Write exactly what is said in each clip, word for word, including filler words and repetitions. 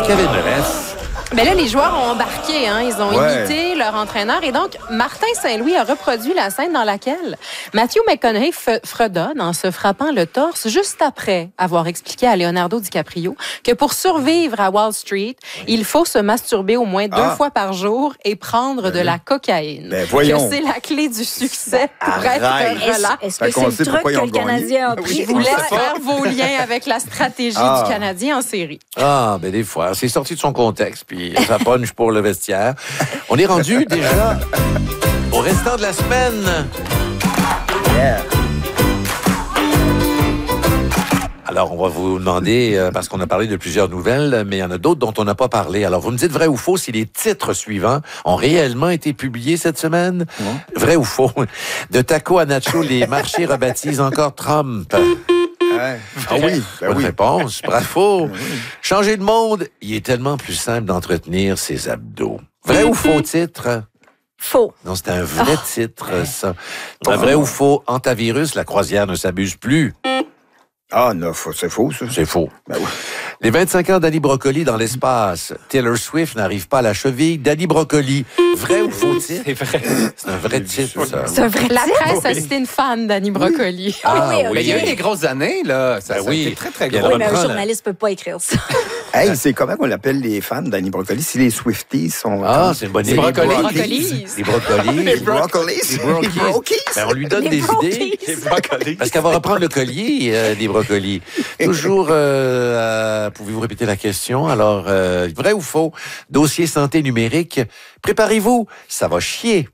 Kevin Meresse. Mais là, les joueurs ont embarqué, hein. Ils ont Ouais. imité leur entraîneur. Et donc, Martin Saint-Louis a reproduit la scène dans laquelle Matthew McConaughey f- fredonne en se frappant le torse juste après avoir expliqué à Leonardo DiCaprio que pour survivre à Wall Street, il faut se masturber au moins deux Ah. fois par jour et prendre de la cocaïne. Ben, voyons. Que c'est la clé du succès pour Arrête. être Est-ce, relax. est-ce Fait que qu'on c'est le sait truc pourquoi que ils ont le Canadien a gagné. pris? Je Oui, vous laisse on sait faire vos liens avec la stratégie Ah. du Canadien en série. Ah, ben des fois, c'est sorti de son contexte, puis ça punch pour le vestiaire. On est rendu déjà au restant de la semaine. Yeah. Alors, on va vous demander, euh, parce qu'on a parlé de plusieurs nouvelles, mais il y en a d'autres dont on n'a pas parlé. Alors, vous me dites vrai ou faux si les titres suivants ont réellement été publiés cette semaine? Vrai ou faux? De taco à nacho, les marchés rebaptisent encore Trump. Ouais. Ah oui, ben Bonne oui. réponse, bravo. Changer de monde, il est tellement plus simple d'entretenir ses abdos. Vrai ou faux titre? Faux. Non, c'est un vrai titre, ça. Un vrai ou faux? Antivirus, la croisière ne s'abuse plus. Ah non, faut- c'est faux, ça. C'est faux. Ben oui. Les vingt-cinq ans d'Annie Brocoli dans l'espace. Taylor Swift n'arrive pas à la cheville d'Annie Brocoli. Vrai ou faux titre? C'est vrai. C'est un vrai titre, ça. C'est un vrai La titre? presse a cité une fan d'Annie Brocoli. Ah oui, Mais il y a eu oui. des grosses années, là. Ça, Ben ça a oui. été très, très Bien gros. Oui, mais un reprend, là. journaliste peut pas écrire ça. Hey, c'est comment qu'on appelle les fans d'Annie Brocoli? Si les Swifties sont... Ah, c'est une bonne Les idée. brocolis. Brocolis. Les brocolis. Les Broccolis. Les brocolis. Les Brokies. Ben, on lui donne Les des brokies. idées. Les brocolis. Parce qu'elle va reprendre le collier euh, des brocolis. Toujours, euh, euh, pouvez-vous répéter la question? Alors, euh, vrai ou faux? Dossier santé numérique. Préparez-vous, ça va chier.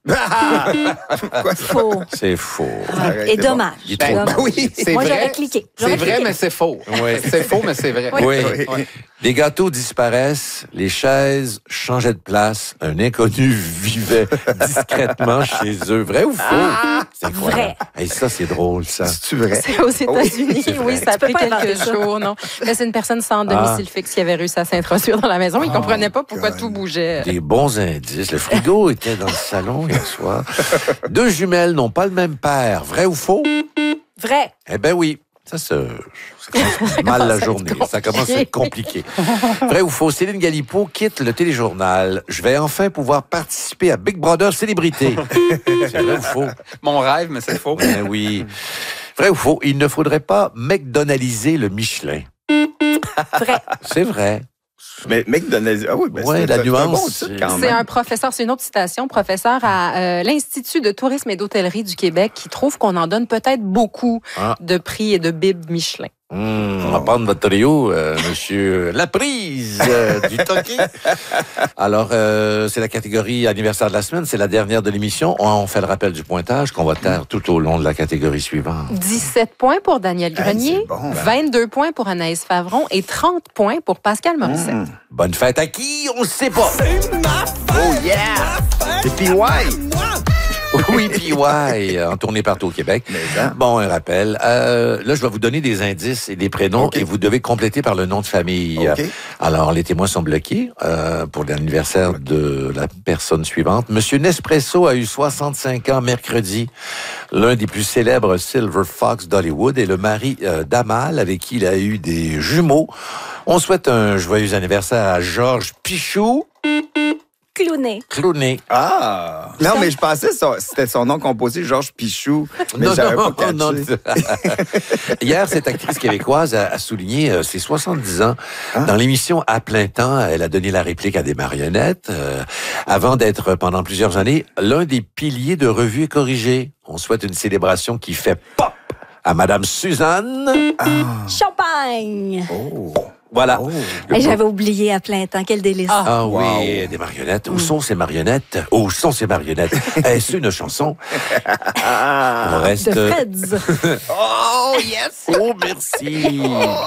Faux. C'est faux. Arrêtez Et bon. dommage. Il est trop Dommage. bon. Oui. C'est Moi, vrai. j'aurais cliqué. J'aurais C'est vrai, cliqué. mais c'est faux. Ouais. C'est faux, mais c'est vrai. Oui. Oui. Ouais. Les gâteaux disparaissent, les chaises changeaient de place, un inconnu vivait discrètement chez eux. Vrai ou faux? C'est incroyable. Vrai. Et ça, c'est drôle, ça. C'est-tu vrai? C'est aux États-Unis, c'est vrai. oui, ça a Tu peux pris pas inventer quelques ça. jours, non. Mais c'est une personne sans domicile fixe qui avait réussi à s'introduire dans la maison. Il Oh, comprenait pas pourquoi God. tout bougeait. Des bons indices. Le frigo était dans le salon hier soir. Deux jumelles n'ont pas le même père. Vrai ou faux? Vrai. Eh ben oui. Ça, ça, ça commence mal la commence à être journée. Ça commence à être compliqué. Vrai ou faux? Céline Galipo quitte le téléjournal. Je vais enfin pouvoir participer à Big Brother Célébrité. C'est vrai ou faux? Mon rêve, mais c'est faux. Ben oui. Vrai ou faux? Il ne faudrait pas McDonaldiser le Michelin. Vrai. C'est vrai. Mais McDonald's... Ah oui, ben Ouais, c'est la c'est un nuance, bon titre c'est- quand C'est même. un professeur, c'est une autre citation, professeur à euh, l'Institut de tourisme et d'hôtellerie du Québec qui trouve qu'on en donne peut-être beaucoup Ah. de prix et de bibes Michelin. Hum, on va prendre votre trio, euh, monsieur Laprise euh, du Toki. Alors, euh, c'est la catégorie anniversaire de la semaine. C'est la dernière de l'émission. On, on fait le rappel du pointage qu'on va taire tout au long de la catégorie suivante. dix-sept points pour Daniel Hey, Grenier, c'est bon, ben. vingt-deux points pour Anaïs Favron et trente points pour Pascal Morissette. Mmh. Bonne fête à qui? On ne sait pas. Oh yeah! C'est P Y! Oui, P Y, en tournée partout au Québec. Mais hein. Bon, un rappel. Euh, là, je vais vous donner des indices et des prénoms OK. et vous devez compléter par le nom de famille. OK. Alors, les témoins sont bloqués euh, pour l'anniversaire de la personne suivante. Monsieur Nespresso a eu soixante-cinq ans mercredi. L'un des plus célèbres Silver Fox d'Hollywood est le mari euh, d'Amal, avec qui il a eu des jumeaux. On souhaite un joyeux anniversaire à Georges Pichou. Clowné. Clooney. Ah! Non, mais je pensais que son- c'était son nom composé, Georges Pichou. Mais Non, j'avais non, pas catché. non. Hier, cette actrice québécoise a, a souligné euh, ses soixante-dix ans. Ah. Dans l'émission À plein temps, elle a donné la réplique à des marionnettes euh, avant d'être, pendant plusieurs années, l'un des piliers de Revue et Corrigée. On souhaite une célébration qui fait pop à Madame Suzanne. Champagne. Oh! Voilà. Oh. Le Hey, pro- J'avais oublié à plein temps. Quel délice. Ah Wow. oui, des marionnettes. Où sont ces marionnettes? Où sont ces marionnettes? Est-ce une chanson? On reste... De Freds. Oh, yes! Oh, merci.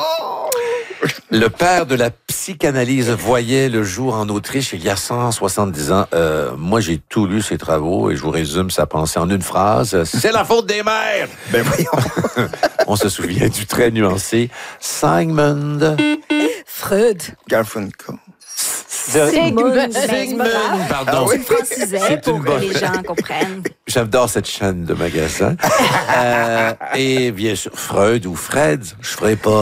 Le père de la psychanalyse voyait le jour en Autriche il y a cent soixante-dix ans. Euh, moi, j'ai tout lu ses travaux et je vous résume sa pensée en une phrase. C'est la faute des mères! Ben voyons. On se souvient du très nuancé Sigmund. Freud. Garfunkel. Sigmund. Sigmund, pardon. Ah oui? Francisais C'est pour une que bonne- les gens comprennent. J'adore cette chaîne de magasins. Euh, et bien sûr, Freud ou Fred, je ferai pas